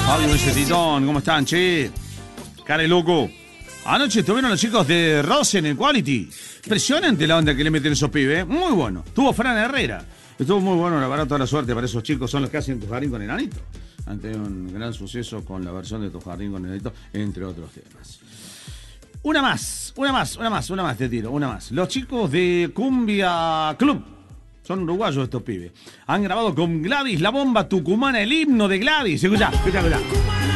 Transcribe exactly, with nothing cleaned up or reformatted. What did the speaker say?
Audio ese titón, ¿cómo están, che? Care loco. Anoche estuvieron los chicos de Rosen en Quality. Impresionante la onda que le meten esos pibes, ¿eh? Muy bueno. Tuvo Fran Herrera. Estuvo muy bueno, la verdad, toda la suerte para esos chicos. Son los que hacen Tu Jardín con Enanito. Han tenido un gran suceso con la versión de Tu Jardín con Enanito, entre otros temas. Una más, una más, una más, una más te tiro, una más. Los chicos de Cumbia Club. Son uruguayos estos pibes. Han grabado con Gladys La Bomba Tucumana el himno de Gladys. Escuchá, escuchá, escuchá.